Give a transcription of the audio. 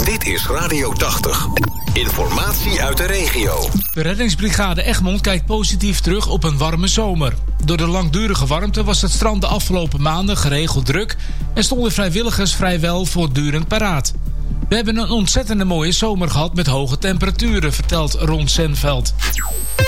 Dit is Radio 80. Informatie uit de regio. De reddingsbrigade Egmond kijkt positief terug op een warme zomer. Door de langdurige warmte was het strand de afgelopen maanden geregeld druk en stonden vrijwilligers vrijwel voortdurend paraat. We hebben een ontzettende mooie zomer gehad met hoge temperaturen, vertelt Ron Senveld.